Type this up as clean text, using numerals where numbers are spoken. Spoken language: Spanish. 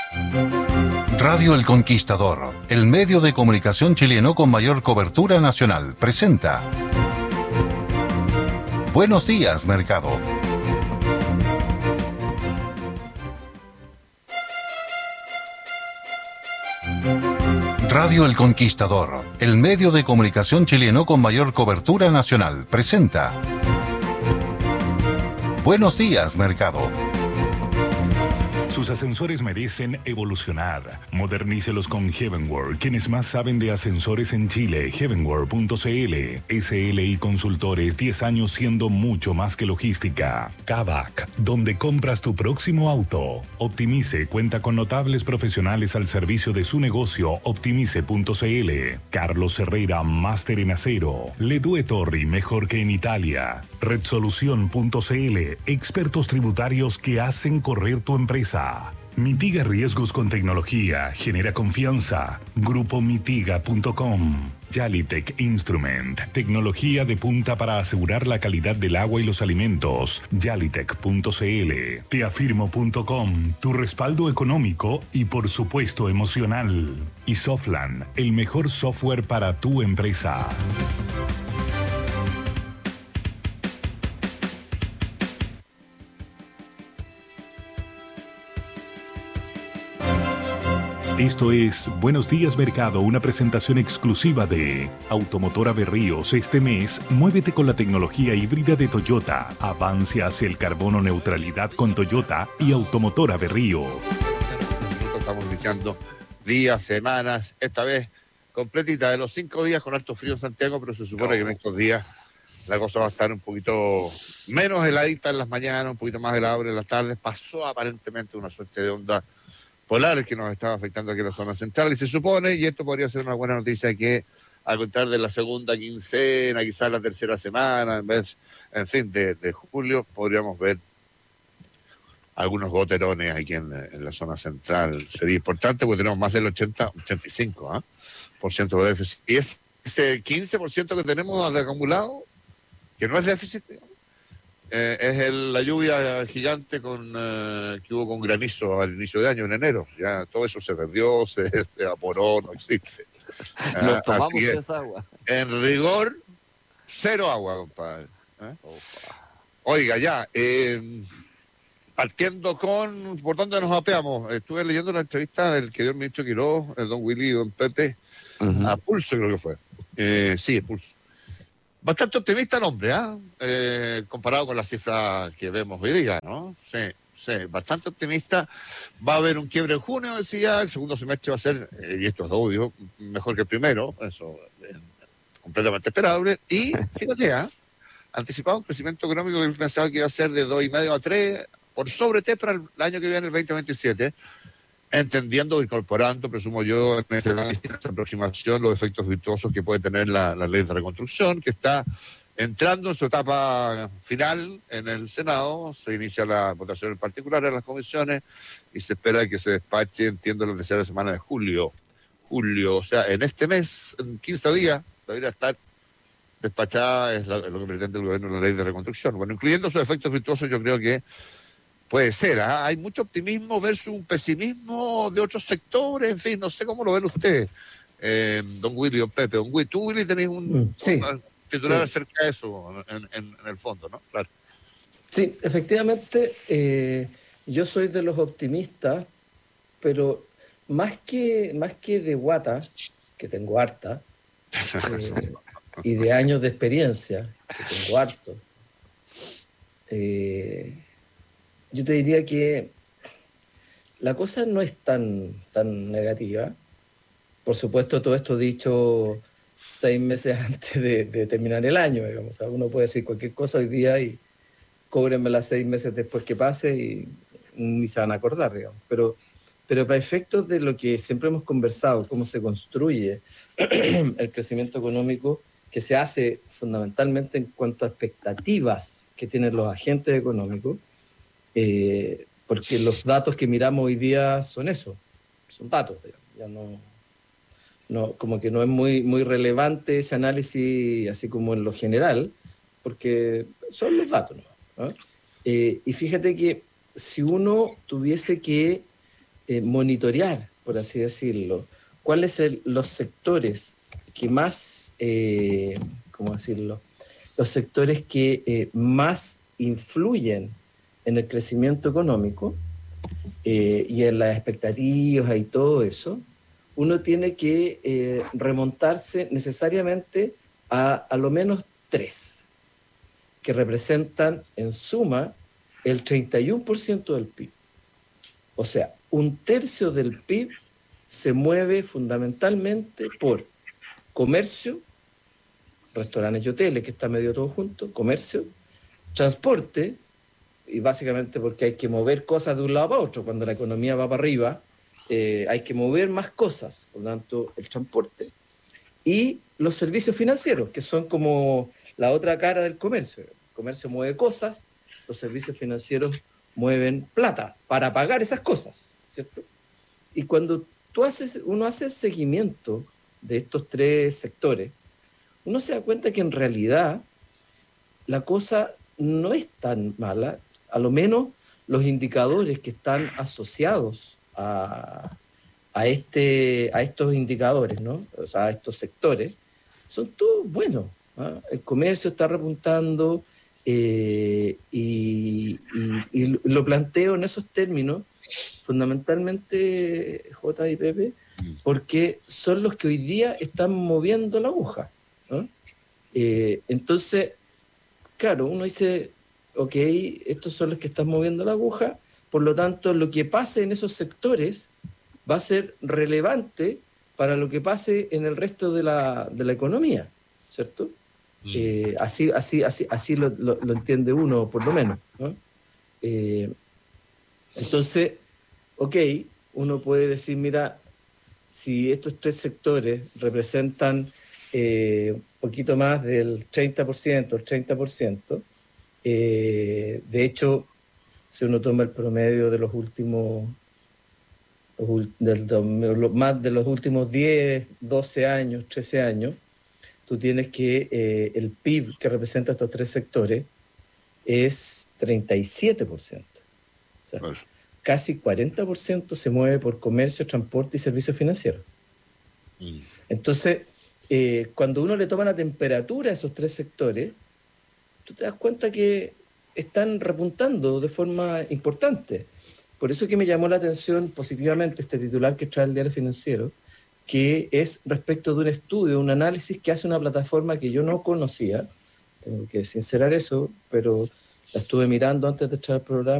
Radio El Conquistador, el medio de comunicación chileno con mayor cobertura nacional, presenta Buenos Días, Mercado. Radio El Conquistador, el medio de comunicación chileno con mayor cobertura nacional, presenta Buenos Días, Mercado. Sus ascensores merecen evolucionar. Modernícelos con Heavenworld, quienes más saben de ascensores en Chile. Heavenworld.cl. SLI Consultores, 10 años siendo mucho más que logística. Kavak, donde compras tu próximo auto. Optimice cuenta con notables profesionales al servicio de su negocio. Optimice.cl. Carlos Herrera, máster en acero. Le Due Torri, mejor que en Italia. Redsolución.cl. Expertos tributarios que hacen correr tu empresa. Mitiga riesgos con tecnología, genera confianza. Grupomitiga.com. Yalitech Instrument, tecnología de punta para asegurar la calidad del agua y los alimentos. Yalitech.cl. Teafirmo.com, tu respaldo económico y por supuesto emocional. Y Softland, el mejor software para tu empresa. Esto es Buenos Días Mercado, una presentación exclusiva de Automotora Berríos. Este mes, muévete con la tecnología híbrida de Toyota. Avance hacia el carbono neutralidad con Toyota y Automotora Berríos. Estamos iniciando días, semanas, esta vez completita de los 5 días con harto frío en Santiago, pero se supone que en estos días la cosa va a estar un poquito menos heladita en las mañanas, un poquito más helada en las tardes. Pasó aparentemente una suerte de onda polar que nos estaba afectando aquí en la zona central y se supone, y esto podría ser una buena noticia, que a contar de la segunda quincena, quizás la tercera semana, en fin, de julio, podríamos ver algunos goterones aquí en la zona central. Sería importante porque tenemos más del 85% de déficit. Y ese 15% que tenemos de acumulado, que no es déficit, es la lluvia gigante que hubo con granizo al inicio de año, en enero. Ya todo eso se perdió, se evaporó, no existe. Nos tomamos esa agua. En rigor, cero agua, compadre. Oiga, ya, partiendo con por dónde nos apeamos. Estuve leyendo la entrevista del que dio el ministro Quiroz, el don Willy y don Pepe, a Pulso creo que fue. Sí, Pulso. Bastante optimista el hombre, comparado con las cifras que vemos hoy día, ¿no? Sí, bastante optimista. Va a haber un quiebre en junio, decía, el segundo semestre va a ser, y esto es obvio, mejor que el primero, eso es completamente esperable. Y, fíjate, anticipado un crecimiento económico que él pensaba que iba a ser de 2,5 a 3, por sobre TEPRA el año que viene, el 2027, entendiendo, incorporando, presumo yo, en este análisis, en esta aproximación, los efectos virtuosos que puede tener la ley de reconstrucción, que está entrando en su etapa final en el Senado. Se inicia la votación en particular en las comisiones y se espera que se despache, entiendo, la tercera semana de julio. O sea, en este mes, en 15 días, debería estar despachada, es lo que pretende el gobierno, la ley de reconstrucción. Bueno, incluyendo sus efectos virtuosos, yo creo que puede ser, hay mucho optimismo versus un pesimismo de otros sectores, en fin, no sé cómo lo ven ustedes, don Willy o Pepe. Don Willy, tú, Willy, tenés un titular acerca de eso en el fondo, ¿no? Claro. Sí, efectivamente, yo soy de los optimistas, pero más que de guata, que tengo harta, y de años de experiencia, que tengo hartos, yo te diría que la cosa no es tan negativa. Por supuesto, todo esto dicho 6 meses antes de terminar el año, digamos. O sea, uno puede decir cualquier cosa hoy día y cóbrenmela 6 meses después que pase y ni se van a acordar, digamos. Pero para efectos de lo que siempre hemos conversado, cómo se construye el crecimiento económico, que se hace fundamentalmente en cuanto a expectativas que tienen los agentes económicos, porque los datos que miramos hoy día son eso, son datos, digamos. Ya no, como que no es muy relevante ese análisis así como en lo general, porque son los datos, ¿no? Y fíjate que si uno tuviese que monitorear, por así decirlo, cuáles los sectores que más, ¿cómo decirlo? Los sectores que más influyen en el crecimiento económico y en las expectativas y todo eso, uno tiene que remontarse necesariamente a lo menos 3, que representan en suma el 31% del PIB. O sea, 1/3 del PIB se mueve fundamentalmente por comercio, restaurantes y hoteles, que está medio todo junto, comercio, transporte, y básicamente porque hay que mover cosas de un lado para otro. Cuando la economía va para arriba, hay que mover más cosas, por lo tanto, el transporte, y los servicios financieros, que son como la otra cara del comercio. El comercio mueve cosas, los servicios financieros mueven plata para pagar esas cosas, ¿cierto? Y cuando uno hace el seguimiento de estos 3 sectores, uno se da cuenta que en realidad la cosa no es tan mala, a lo menos los indicadores que están asociados a estos indicadores, ¿no? O sea, a estos sectores, son todos buenos, ¿ah? El comercio está repuntando y lo planteo en esos términos, fundamentalmente, J y Pepe, porque son los que hoy día están moviendo la aguja, ¿no? Entonces, claro, uno dice, ok, estos son los que están moviendo la aguja, por lo tanto, lo que pase en esos sectores va a ser relevante para lo que pase en el resto de la economía, ¿cierto? Así lo entiende uno, por lo menos, ¿no? Entonces, ok, uno puede decir, mira, si estos 3 sectores representan un poquito más del 30%, el 30%, de hecho, si uno toma el promedio de los últimos, más de los últimos 10, 12 años, 13 años, tú tienes que el PIB que representa estos 3 sectores es 37%. O sea, casi 40% se mueve por comercio, transporte y servicios financieros. Entonces, cuando uno le toma la temperatura a esos 3 sectores, tú te das cuenta que están repuntando de forma importante. Por eso que me llamó la atención positivamente este titular que trae el Diario Financiero, que es respecto de un estudio, un análisis que hace una plataforma que yo no conocía, tengo que sincerar eso, pero la estuve mirando antes de entrar al programa,